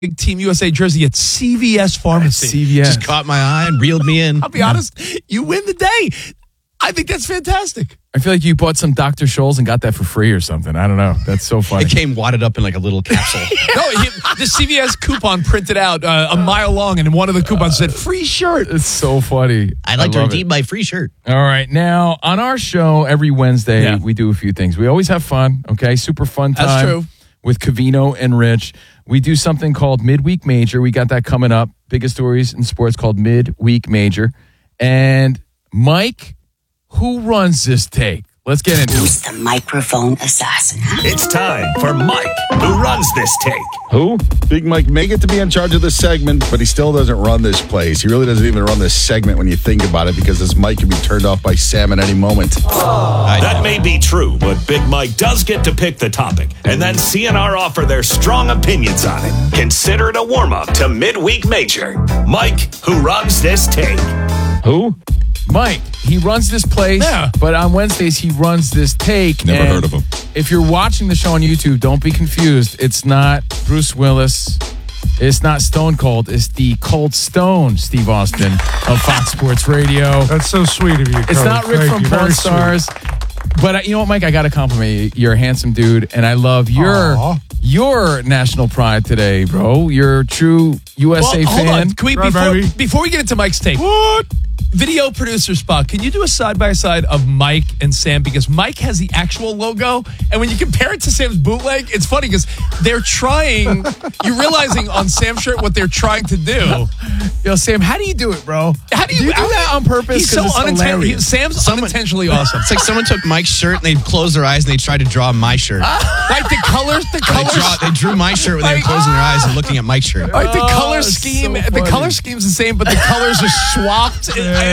Team USA jersey at CVS Pharmacy. CVS. Just caught my eye and reeled me in. I'll be honest, you win the day. I think that's fantastic. I feel like you bought some Dr. Scholl's and got that for free or something. I don't know. That's so funny. It came wadded up in like a little capsule. The CVS coupon printed out a mile long, and one of the coupons said free shirt. It's so funny. I'd like to love redeem my free shirt. All right. Now, on our show every Wednesday, we do a few things. We always have fun, okay? Super fun time. That's true. With Covino and Rich. We do something called Midweek Major. We got that coming up. Biggest stories in sports called Midweek Major. And Mike, who runs this take? Let's get into Who's it. the microphone assassin? It's time for Mike, who runs this take. Who? Big Mike may get to be in charge of this segment, but he still doesn't run this place. He really doesn't even run this segment when you think about it, because this mic can be turned off by Sam at any moment. That may be true, but Big Mike does get to pick the topic, and then CNR offer their strong opinions on it. Consider it a warm-up to Midweek Major. Mike, who runs this take. Who? Mike. He runs this place, but on Wednesdays he runs this take. Never heard of him. If you're watching the show on YouTube, don't be confused. It's not Bruce Willis. It's not Stone Cold. It's the Cold Stone, Steve Austin of Fox Sports Radio. That's so sweet of you, Cody. It's not Rick from Pawn Stars. But you know what, Mike? I got to compliment you. You're a handsome dude, and I love your national pride today, bro. You're a true USA fan. Hold on. Can we, Right, before we get into Mike's take, What? video producer spot, can you do a side-by-side of Mike and Sam? Because Mike has the actual logo, and when you compare it to Sam's bootleg, it's funny because they're trying, you're realizing on Sam's shirt what they're trying to do. Yo, Sam, how do you do it, bro? How do you do that on purpose? He's so 'Cause it's unintentional. hilarious. Sam's unintentionally awesome. It's like someone took Mike's shirt and they closed their eyes and they tried to draw my shirt. Like the colors. They drew my shirt when they were closing their eyes and looking at Mike's shirt. Like the color it's scheme, so the funny. color scheme's the same, but the colors are swapped.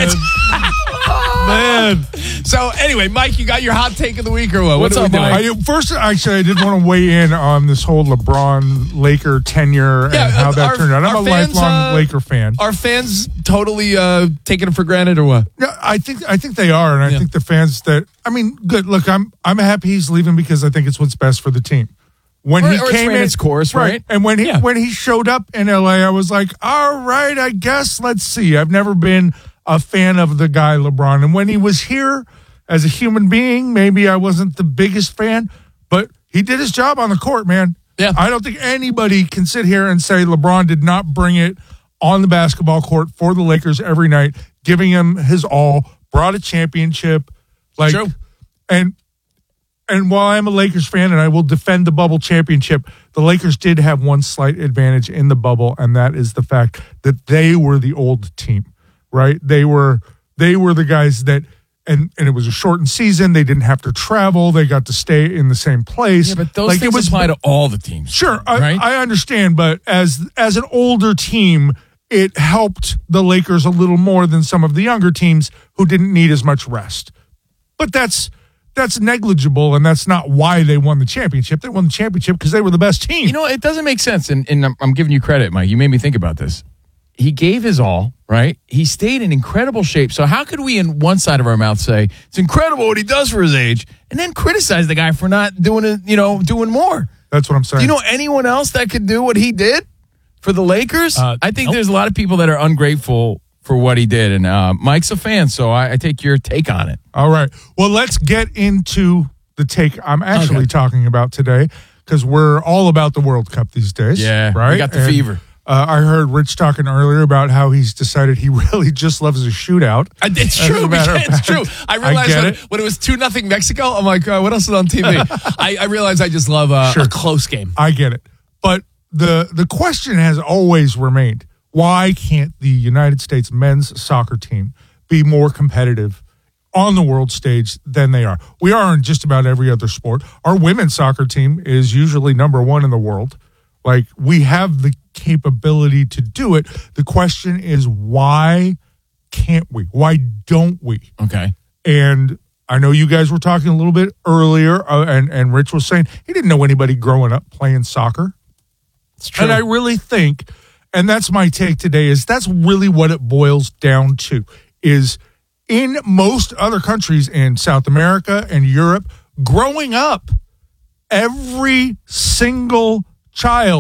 Man. So anyway, Mike, you got your hot take of the week or what? What's what are up, we doing? Mike? First, actually, I did want to weigh in on this whole LeBron Laker tenure and how that turned out. I'm a fans, lifelong Laker fan. Are fans totally taking it for granted or what? Yeah, I think they are, and I think the fans that good. Look, I'm happy he's leaving because I think it's what's best for the team. When he it's came ran in, its course, right? And when he showed up in LA, I was like, all right, I guess let's see. I've never been a fan of the guy LeBron, and when he was here as a human being, maybe I wasn't the biggest fan, but he did his job on the court, man. Yeah, I don't think anybody can sit here and say LeBron did not bring it on the basketball court for the Lakers every night, giving him his all, brought a championship. True. And while I'm a Lakers fan and I will defend the bubble championship, the Lakers did have one slight advantage in the bubble, and that is the fact that they were the old team, right? They were the guys that, and it was a shortened season. They didn't have to travel. They got to stay in the same place. Yeah, but those things apply to all the teams. Sure, right? I understand, but as an older team, it helped the Lakers a little more than some of the younger teams who didn't need as much rest. But that's negligible, and that's not why they won the championship. They won the championship because they were the best team. You know, it doesn't make sense, and I'm giving you credit, Mike. You made me think about this. He gave his all, right? He stayed in incredible shape. So how could we, in one side of our mouth, say it's incredible what he does for his age, and then criticize the guy for not doing it, doing more? That's what I'm saying. Do you know anyone else that could do what he did for the Lakers? I think there's a lot of people that are ungrateful for what he did, and Mike's a fan, so I take your take on it. All right. Well, let's get into the take I'm actually talking about today, because we're all about the World Cup these days. Yeah, right? We got the fever. I heard Rich talking earlier about how he's decided he really just loves a shootout. It's true. It's true. I realized when it was 2-0 Mexico, I'm like, what else is on TV? I realized I just love a close game. I get it. But the question has always remained, why can't the United States men's soccer team be more competitive on the world stage than they are? We are in just about every other sport. Our women's soccer team is usually number one in the world. Like, we have the capability to do it. The question is, why can't we? Why don't we? Okay. And I know you guys were talking a little bit earlier, and Rich was saying he didn't know anybody growing up playing soccer. It's true. And I really think, and that's my take today, is that's really what it boils down to, is in most other countries in South America and Europe, growing up, every single child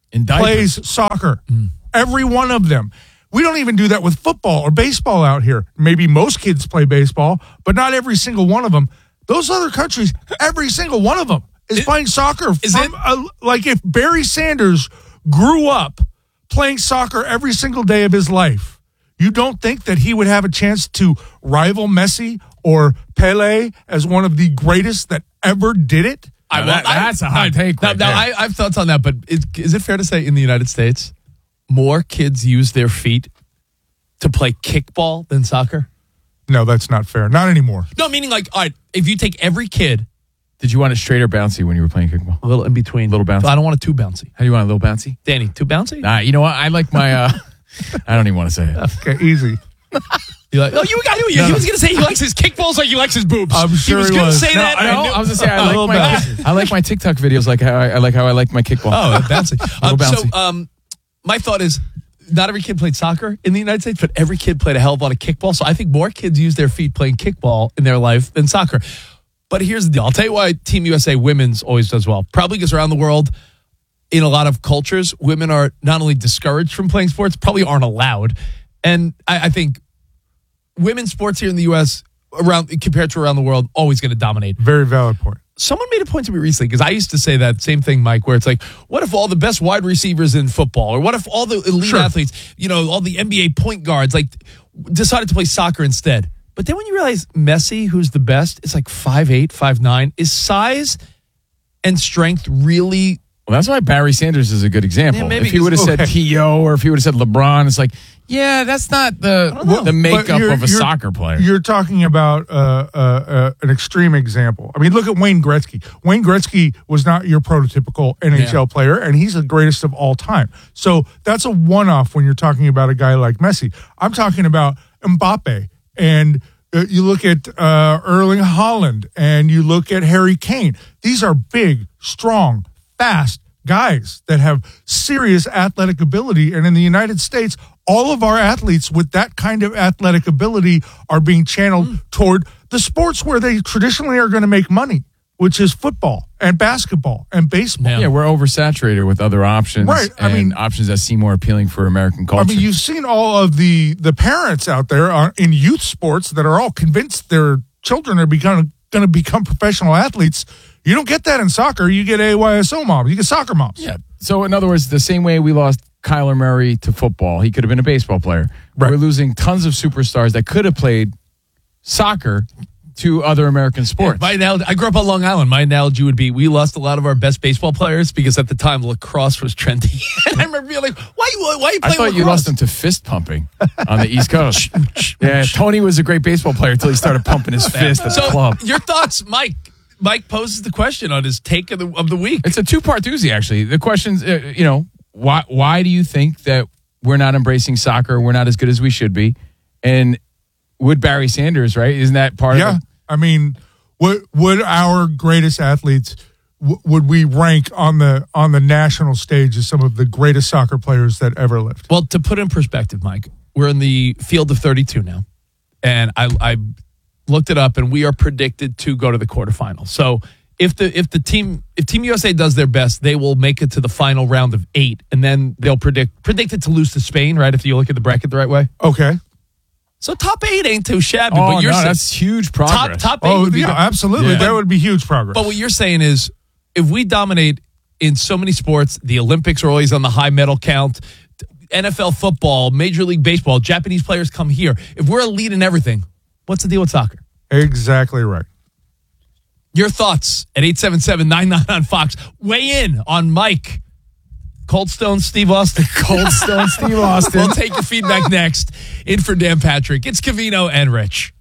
In diapers. plays soccer. Every one of them. We don't even do that with football or baseball out here. Maybe most kids play baseball, but not every single one of them. Those other countries, every single one of them is playing soccer. Like if Barry Sanders grew up playing soccer every single day of his life, you don't think that he would have a chance to rival Messi or Pele as one of the greatest that ever did it? That's a hot take. Now, I have thoughts on that, but is it fair to say in the United States, more kids use their feet to play kickball than soccer? No, that's not fair. Not anymore. No, meaning like, all right, if you take every kid. Did you want it straight or bouncy when you were playing kickball? A little in between. Little bouncy? I don't want it too bouncy. How do you want a little bouncy? Danny, too bouncy? Nah, you know what? I like my, I don't even want to say it. Okay, easy. You're like, he was going to say he likes his kickballs like he likes his boobs. I'm sure he was he going to was. say No, that. I was going to say I like my TikTok videos like how I like my kickball. Oh, bouncy. Bouncy. So my thought is, not every kid played soccer in the United States, but every kid played a hell of a lot of kickball. So I think more kids use their feet playing kickball in their life than soccer. But here's the deal. I'll tell you why Team USA women's always does well. Probably because around the world, in a lot of cultures, women are not only discouraged from playing sports, probably aren't allowed. And I think women's sports here in the U.S., compared to around the world, always going to dominate. Very valid point. Someone made a point to me recently, because I used to say that same thing, Mike, where it's like, what if all the best wide receivers in football, or what if all the elite athletes, all the NBA point guards, like decided to play soccer instead? But then when you realize Messi, who's the best, is like 5'8", 5'9", is size and strength really... Well, that's why Barry Sanders is a good example. Yeah, maybe if he would have said P.O. or if he would have said LeBron, it's like, yeah, that's not the makeup of a soccer player. You're talking about an extreme example. I mean, look at Wayne Gretzky. Wayne Gretzky was not your prototypical NHL player, and he's the greatest of all time. So that's a one-off when you're talking about a guy like Messi. I'm talking about Mbappe, and you look at Erling Haaland, and you look at Harry Kane. These are big, strong, fast guys that have serious athletic ability. And in the United States, all of our athletes with that kind of athletic ability are being channeled toward the sports where they traditionally are going to make money, which is football and basketball and baseball. Yeah, we're oversaturated with other options. Right. I mean, options that seem more appealing for American culture. I mean, you've seen all of the parents out there in youth sports that are all convinced their children are going to become professional athletes. You don't get that in soccer. You get AYSO moms. You get soccer moms. Yeah. So, in other words, the same way we lost Kyler Murray to football, he could have been a baseball player. Right. We're losing tons of superstars that could have played soccer to other American sports. My analogy, I grew up on Long Island. My analogy would be we lost a lot of our best baseball players because at the time lacrosse was trendy. And I remember being like, why are you playing I thought lacrosse? you lost them to fist pumping on the East Coast. Yeah, Tony was a great baseball player until he started pumping his fist at the club. Your thoughts, Mike? Mike poses the question on his take of the week. It's a two-part doozy, actually. The question's, why do you think that we're not embracing soccer? We're not as good as we should be. And would Barry Sanders, right? Isn't that part of it? I mean, would our greatest athletes, would we rank on the national stage as some of the greatest soccer players that ever lived? Well, to put in perspective, Mike, we're in the field of 32 now. And I looked it up, and we are predicted to go to the quarterfinals. So if Team USA does their best, they will make it to the final round of 8, and then they'll predict it to lose to Spain, right? If you look at the bracket the right way. Okay. So top 8 ain't too shabby. Oh, but you're saying that's huge progress. Top 8 would be good. absolutely. Yeah. That would be huge progress. But what you're saying is, if we dominate in so many sports, the Olympics are always on the high medal count, NFL football, Major League Baseball, Japanese players come here. If we're elite in everything, what's the deal with soccer? Exactly right. Your thoughts at 877-99 on Fox. Weigh in on Mike. Cold Stone Steve Austin. Cold Stone Steve Austin. We'll take your feedback next. In for Dan Patrick, it's Covino and Rich.